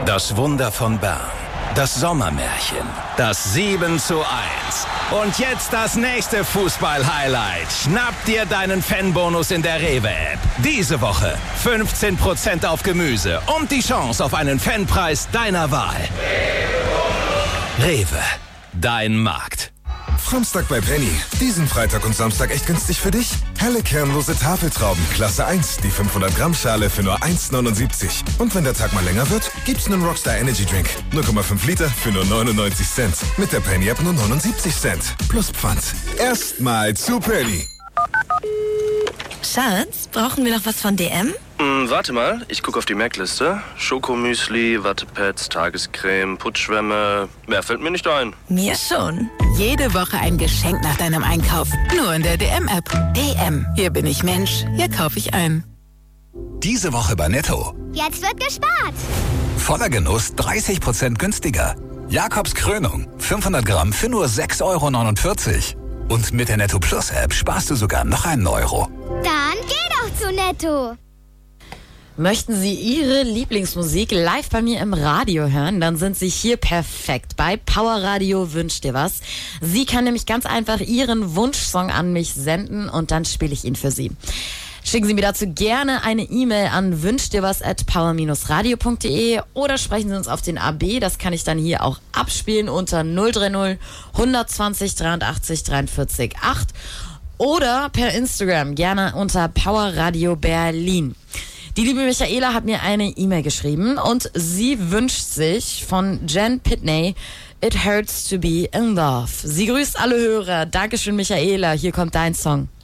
Das Wunder von Bern. Das Sommermärchen. Das 7:1. Und jetzt das nächste Fußball-Highlight. Schnapp dir deinen Fanbonus in der Rewe-App. Diese Woche 15% auf Gemüse und die Chance auf einen Fanpreis deiner Wahl. Rewe. Dein Markt. Samstag bei Penny. Diesen Freitag und Samstag echt günstig für dich. Helle kernlose Tafeltrauben, Klasse 1, die 500 Gramm Schale für nur 1,79. Und wenn der Tag mal länger wird, gibt's einen Rockstar Energy Drink. 0,5 Liter für nur 99 Cent. Mit der Penny App nur 79 Cent. Plus Pfand. Erstmal zu Penny. Schatz, brauchen wir noch was von DM? Warte mal, ich gucke auf die Merkliste. Schokomüsli, Wattepads, Tagescreme, Putzschwämme. Mehr fällt mir nicht ein. Mir schon. Jede Woche ein Geschenk nach deinem Einkauf. Nur in der DM-App. DM. Hier bin ich Mensch. Hier kaufe ich ein. Diese Woche bei Netto. Jetzt wird gespart. Voller Genuss 30% günstiger. Jakobs Krönung. 500 Gramm für nur 6,49 €. Und mit der Netto Plus App sparst du sogar noch einen Euro. Dann geh doch zu Netto. Möchten Sie Ihre Lieblingsmusik live bei mir im Radio hören? Dann sind Sie hier perfekt. Bei Power Radio Wünsch dir was. Sie kann nämlich ganz einfach Ihren Wunschsong an mich senden und dann spiele ich ihn für Sie. Schicken Sie mir dazu gerne eine E-Mail an wünschdirwas@power-radio.de oder sprechen Sie uns auf den AB. Das kann ich dann hier auch abspielen unter 030 120 83 43 8 oder per Instagram gerne unter Power Radio Berlin. Die liebe Michaela hat mir eine E-Mail geschrieben und sie wünscht sich von Jen Pitney It Hurts to Be in Love. Sie grüßt alle Hörer. Dankeschön, Michaela. Hier kommt dein Song.